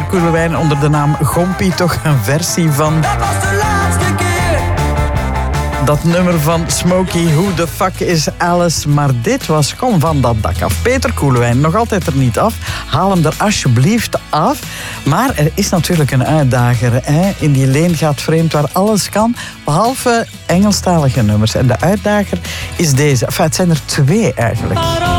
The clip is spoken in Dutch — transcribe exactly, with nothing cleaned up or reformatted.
Koelewijn onder de naam Gompie toch een versie van... Dat was de laatste keer. Dat nummer van Smokey, Who the Fuck is Alice? Maar dit was Kom van dat dak af. Peter Koelewijn, nog altijd er niet af. Haal hem er alsjeblieft af. Maar er is natuurlijk een uitdager. Hè? In die leen gaat vreemd waar alles kan. Behalve Engelstalige nummers. En de uitdager is deze. Enfin, het zijn er twee eigenlijk.